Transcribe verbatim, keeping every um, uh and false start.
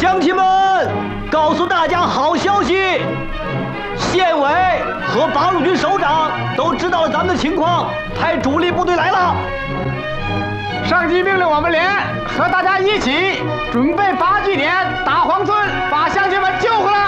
乡亲们，告诉大家好消息！县委和八路军首长都知道了咱们的情况，派主力部队来了。 上级命令我们连和大家一起准备八据点打黄村，把乡亲们救回来。